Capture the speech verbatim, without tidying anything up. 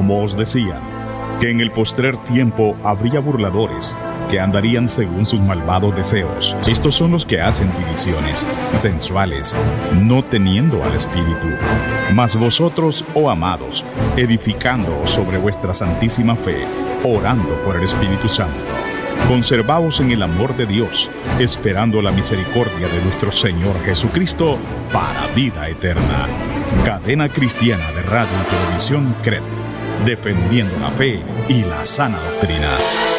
como os decía, que en el postrer tiempo habría burladores que andarían según sus malvados deseos. Estos son los que hacen divisiones sensuales, no teniendo al Espíritu. Mas vosotros, oh amados, edificándoos sobre vuestra santísima fe, orando por el Espíritu Santo, conservaos en el amor de Dios, esperando la misericordia de nuestro Señor Jesucristo para vida eterna. Cadena Cristiana de Radio y Televisión C R E D, defendiendo la fe y la sana doctrina.